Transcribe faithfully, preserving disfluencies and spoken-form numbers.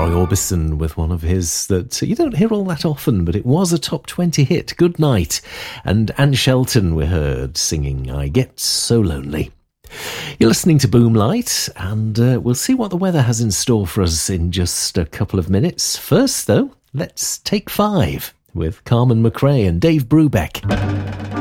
Roy Orbison with one of his that you don't hear all that often, but it was a top twenty hit, Good Night. And Anne Shelton we heard singing I Get So Lonely. You're listening to Boomlight, and uh, we'll see what the weather has in store for us in just a couple of minutes. First, though, let's take five with Carmen McRae and Dave Brubeck.